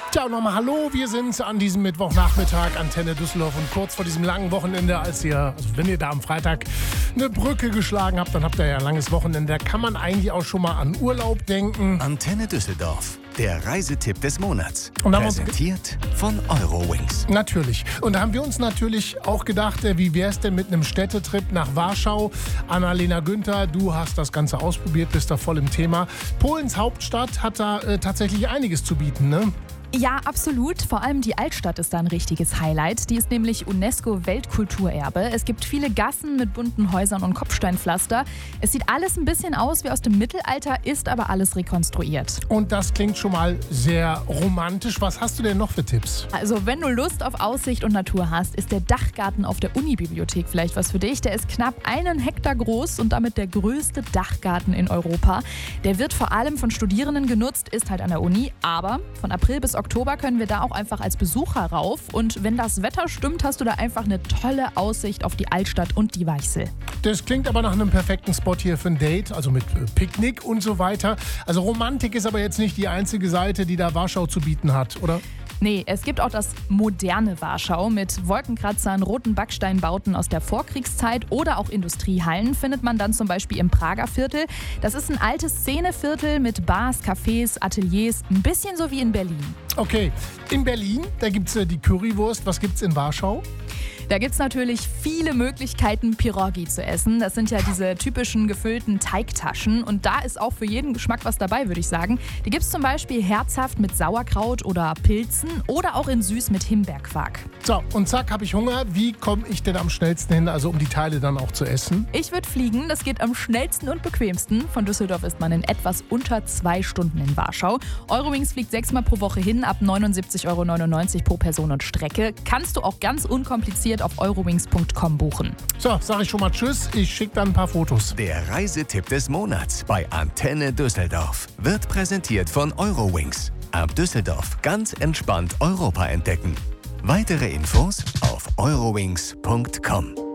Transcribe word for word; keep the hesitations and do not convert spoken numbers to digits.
Tja, und nochmal hallo, wir sind an diesem Mittwochnachmittag, Antenne Düsseldorf, und kurz vor diesem langen Wochenende, als ihr, also wenn ihr da am Freitag eine Brücke geschlagen habt, dann habt ihr ja ein langes Wochenende, da kann man eigentlich auch schon mal an Urlaub denken. Antenne Düsseldorf, der Reisetipp des Monats, Und da präsentiert von Eurowings. Natürlich. Und da haben wir uns natürlich auch gedacht, äh, wie wär's denn mit einem Städtetrip nach Warschau? Annalena Günther, du hast das Ganze ausprobiert, bist da voll im Thema. Polens Hauptstadt hat da äh, tatsächlich einiges zu bieten, ne? Ja, absolut. Vor allem die Altstadt ist da ein richtiges Highlight. Die ist nämlich UNESCO-Weltkulturerbe. Es gibt viele Gassen mit bunten Häusern und Kopfsteinpflaster. Es sieht alles ein bisschen aus wie aus dem Mittelalter, ist aber alles rekonstruiert. Und das klingt schon mal sehr romantisch. Was hast du denn noch für Tipps? Also wenn du Lust auf Aussicht und Natur hast, ist der Dachgarten auf der Unibibliothek vielleicht was für dich. Der ist knapp einen Hektar groß und damit der größte Dachgarten in Europa. Der wird vor allem von Studierenden genutzt, ist halt an der Uni, aber von April bis Oktober können wir da auch einfach als Besucher rauf. Und wenn das Wetter stimmt, hast du da einfach eine tolle Aussicht auf die Altstadt und die Weichsel. Das klingt aber nach einem perfekten Spot hier für ein Date, also mit äh, Picknick und so weiter. Also Romantik ist aber jetzt nicht die einzige Seite, die da Warschau zu bieten hat, oder? Nee, es gibt auch das moderne Warschau mit Wolkenkratzern, roten Backsteinbauten aus der Vorkriegszeit oder auch Industriehallen findet man dann zum Beispiel im Prager Viertel. Das ist ein altes Szeneviertel mit Bars, Cafés, Ateliers, ein bisschen so wie in Berlin. Okay, in Berlin, da gibt's äh, die Currywurst. Was gibt's in Warschau? Da gibt es natürlich viele Möglichkeiten, Pierogi zu essen. Das sind ja diese typischen gefüllten Teigtaschen. Und da ist auch für jeden Geschmack was dabei, würde ich sagen. Die gibt es zum Beispiel herzhaft mit Sauerkraut oder Pilzen oder auch in süß mit Himbeerquark. So, und zack, habe ich Hunger. Wie komme ich denn am schnellsten hin, also um die Teile dann auch zu essen? Ich würde fliegen, das geht am schnellsten und bequemsten. Von Düsseldorf ist man in etwas unter zwei Stunden in Warschau. Eurowings fliegt sechsmal pro Woche hin, ab neunundsiebzig Euro neunundneunzig pro Person und Strecke. Kannst du auch ganz unkompliziert auf eurowings punkt com buchen. So, sage ich schon mal Tschüss, ich schicke dann ein paar Fotos. Der Reisetipp des Monats bei Antenne Düsseldorf wird präsentiert von Eurowings. Ab Düsseldorf ganz entspannt Europa entdecken. Weitere Infos auf eurowings punkt com.